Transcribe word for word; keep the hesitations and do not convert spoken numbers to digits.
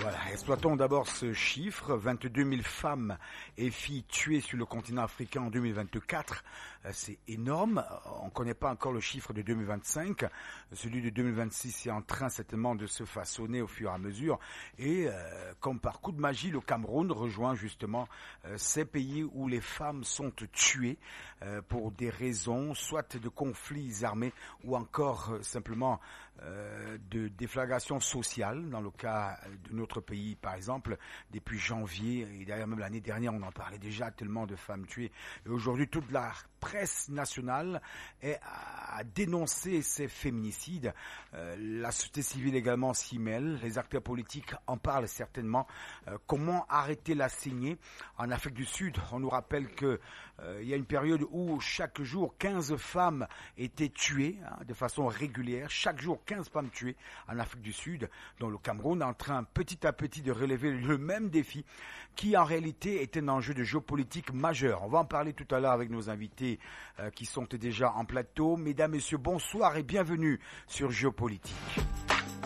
Voilà, exploitons d'abord ce chiffre, vingt-deux mille femmes et filles tuées sur le continent africain en deux mille vingt-quatre, c'est énorme. On ne connaît pas encore le chiffre de deux mille vingt-cinq, celui de deux mille vingt-six est en train certainement de se façonner au fur et à mesure et euh, comme par coup de magie, le Cameroun rejoint justement euh, ces pays où les femmes sont tuées euh, pour des raisons soit de conflits armés ou encore euh, simplement euh, de déflagration sociale. Dans le cas de notre pays par exemple, depuis janvier et d'ailleurs même l'année dernière on en parlait déjà, tellement de femmes tuées, et aujourd'hui toute la presse nationale est à dénoncer ces féminicides. Euh, la société civile également s'y mêle, les acteurs politiques en parlent certainement. Euh, comment arrêter la saignée? En Afrique du Sud, on nous rappelle que euh, il y a une période où chaque jour quinze femmes étaient tuées hein, de façon régulière, chaque jour quinze femmes tuées en Afrique du Sud, dont le Cameroun est en train petit à petit de relever le même défi qui en réalité est un enjeu de géopolitique majeur. On va en parler tout à l'heure avec nos invités euh, qui sont déjà en plateau. Mesdames, Messieurs, bonsoir et bienvenue sur Géopolitique.